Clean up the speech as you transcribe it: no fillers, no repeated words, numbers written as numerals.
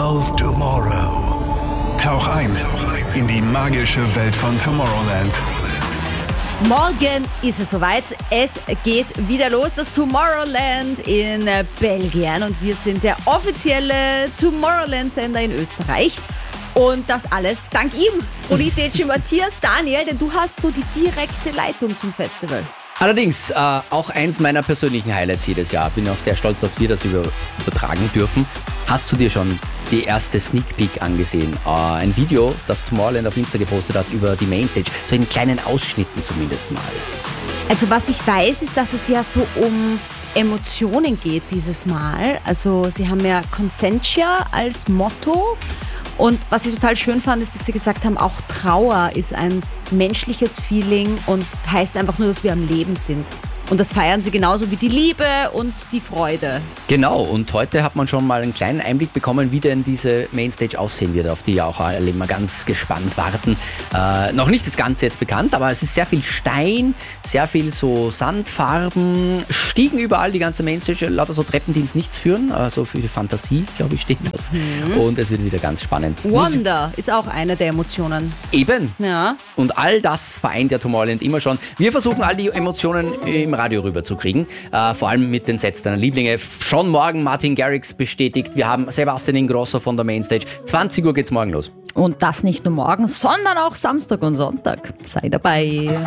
of Tomorrow. Tauch ein in die magische Welt von Tomorrowland. Morgen ist es soweit. Es geht wieder los, das Tomorrowland in Belgien. Und wir sind der offizielle Tomorrowland-Sender in Österreich. Und das alles dank ihm, Politeci Matthias Daniel, denn du hast so die direkte Leitung zum Festival. Allerdings auch eins meiner persönlichen Highlights jedes Jahr. Bin auch sehr stolz, dass wir das übertragen dürfen. Hast du dir schon die erste Sneak Peek angesehen? Ein Video, das Tomorrowland auf Insta gepostet hat über die Mainstage. So in kleinen Ausschnitten zumindest mal. Also was ich weiß, ist, dass es ja so um Emotionen geht dieses Mal. Also sie haben ja Consentia als Motto. Und was ich total schön fand, ist, dass sie gesagt haben, auch Trauer ist ein menschliches Feeling und heißt einfach nur, dass wir am Leben sind. Und das feiern sie genauso wie die Liebe und die Freude. Genau, und heute hat man schon mal einen kleinen Einblick bekommen, wie denn diese Mainstage aussehen wird, auf die ja auch alle immer ganz gespannt warten. Noch nicht das Ganze jetzt bekannt, aber es ist sehr viel Stein, sehr viel so Sandfarben, Stiegen überall, die ganze Mainstage, lauter so Treppen, die ins Nichts führen. Also für die Fantasie, glaube ich, steht das. Und es wird wieder ganz spannend. Wonder ist auch eine der Emotionen. Eben. Ja. Und all das vereint ja Tomorrowland immer schon. Wir versuchen all die Emotionen im Radio rüberzukriegen. Vor allem mit den Sets deiner Lieblinge. Schon morgen Martin Garrix bestätigt. Wir haben Sebastian Ingrosso von der Mainstage. 20 Uhr geht's morgen los. Und das nicht nur morgen, sondern auch Samstag und Sonntag. Sei dabei.